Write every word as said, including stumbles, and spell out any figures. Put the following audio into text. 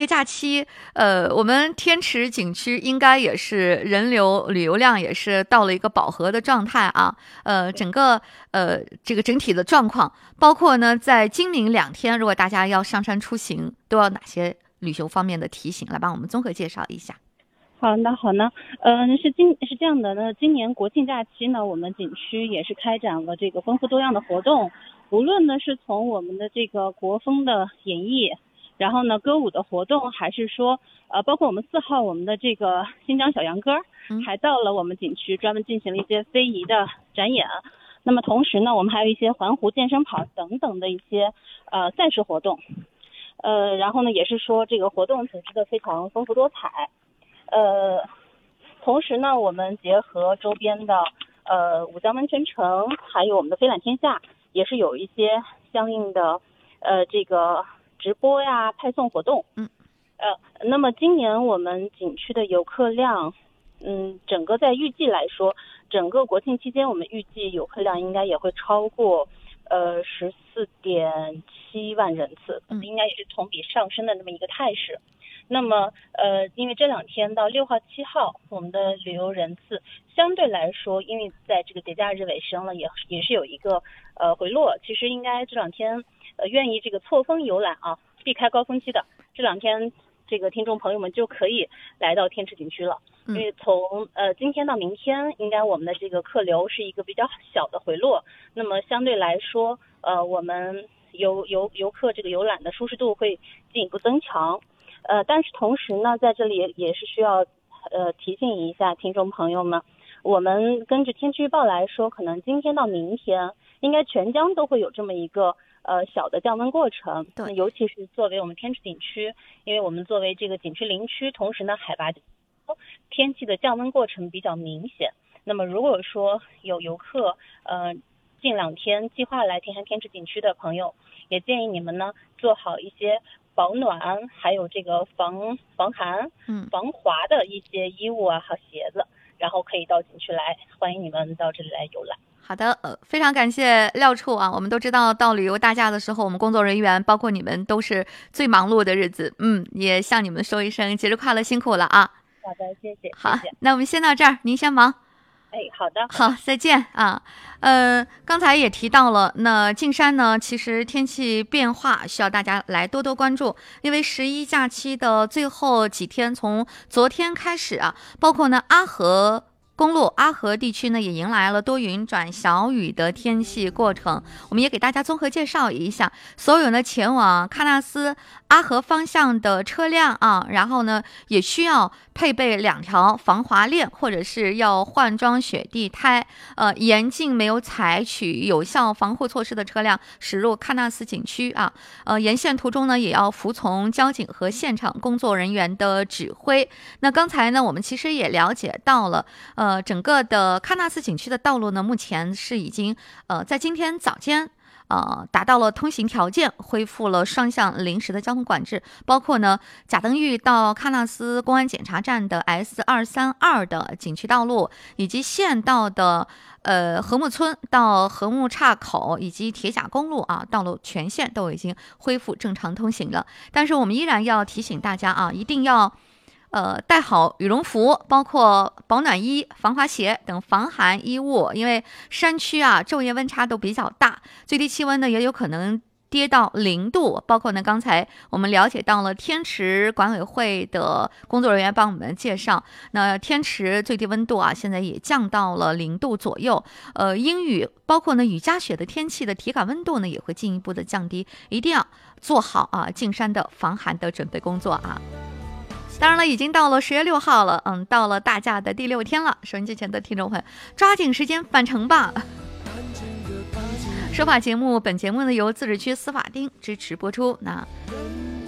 假期，呃，我们天池景区应该也是人流旅游量也是到了一个饱和的状态啊。呃，整个呃这个整体的状况，包括呢在今明两天，如果大家要上山出行，都要哪些旅游方面的提醒，来帮我们综合介绍一下。 好的，好呢，嗯、呃，是今是这样的呢，今年国庆假期呢，我们景区也是开展了这个丰富多样的活动，无论呢是从我们的这个国风的演绎，然后呢歌舞的活动，还是说呃，包括我们四号我们的这个新疆小洋歌，还到了我们景区专门进行了一些非遗的展演。那么同时呢，我们还有一些环湖健身跑等等的一些呃赛事活动，呃，然后呢也是说这个活动组织的非常丰富多彩。呃，同时呢，我们结合周边的呃五江温泉城，还有我们的飞览天下，也是有一些相应的呃这个直播呀、派送活动。 嗯， 呃，那么今年我们景区的游客量，嗯，整个在预计来说，整个国庆期间，我们预计游客量应该也会超过呃十四点七万人次，应该也是同比上升的那么一个态势。那么，呃，因为这两天到六号、七号，我们的旅游人次相对来说，因为在这个节假日尾声了，也也是有一个呃回落。其实应该这两天，呃，愿意这个错峰游览啊，避开高峰期的，这两天这个听众朋友们就可以来到天池景区了。因为从呃今天到明天，应该我们的这个客流是一个比较小的回落。那么相对来说，呃，我们游游游客这个游览的舒适度会进一步增强。呃，但是同时呢，在这里也是需要呃提醒一下听众朋友们，我们根据天气预报来说，可能今天到明天，应该全江都会有这么一个呃小的降温过程。对，尤其是作为我们天池景区，因为我们作为这个景区林区，同时呢海拔天气的降温过程比较明显。那么如果说有游客呃近两天计划来天山天池景区的朋友，也建议你们呢做好一些保暖，还有这个防防寒、嗯、防滑的一些衣物啊和鞋子，然后可以到景区来，欢迎你们到这里来游览。 好的，呃，非常感谢廖处啊。我们都知道到旅游大假的时候，我们工作人员包括你们都是最忙碌的日子，嗯，也向你们说一声节日快乐，辛苦了啊。 好的，谢谢。 好， 谢谢， 那我们先到这儿，您先忙。 哎，好的， 好，再见啊。呃，刚才也提到了，那径山呢，其实天气变化需要大家来多多关注，因为十一假期的最后几天，从昨天开始啊，包括呢阿河公路阿河地区呢也迎来了多云转小雨的天气过程，我们也给大家综合介绍一下所有呢前往喀纳斯阿河方向的车辆啊，然后呢也需要配备两条防滑链，或者是要换装雪地胎，呃，严禁没有采取有效防护措施的车辆驶入喀纳斯景区啊。呃，沿线途中呢也要服从交警和现场工作人员的指挥。那刚才呢我们其实也了解到了，呃，整个的喀纳斯景区的道路呢目前是已经呃在今天早间呃，达到了通行条件，恢复了双向临时的交通管制，包括呢贾登峪到喀纳斯公安检查站的 S 二三二 的景区道路，以及县道的呃禾木村到禾木岔口以及铁甲公路啊，道路全线都已经恢复正常通行了。但是我们依然要提醒大家啊，一定要呃，带好羽绒服，包括保暖衣、防滑鞋等防寒衣物，因为山区啊昼夜温差都比较大，最低气温呢也有可能跌到零度。包括呢，刚才我们了解到了天池管委会的工作人员帮我们介绍，那天池最低温度啊现在也降到了零度左右。呃，阴雨包括呢雨夹雪的天气的体感温度呢也会进一步的降低，一定要做好啊进山的防寒的准备工作啊。当然了，已经到了十月六号了，嗯，到了大假的第六天了。收音机前的听众朋友，抓紧时间返程吧。说法节目，本节目呢由自治区司法厅支持播出。那